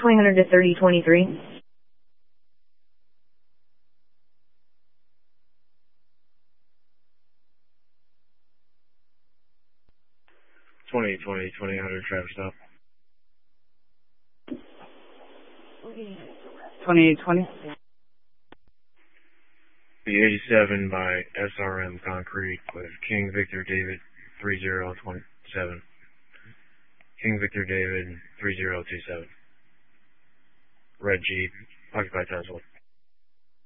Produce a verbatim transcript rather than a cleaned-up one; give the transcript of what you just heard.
twenty hundred to thirty twenty-three. twenty twenty, twenty hundred, traffic stop. twenty-eight twenty. The eighty-seven by S R M Concrete with King Victor David three zero two seven. King Victor David three zero two seven. Red Jeep, occupied Tesla.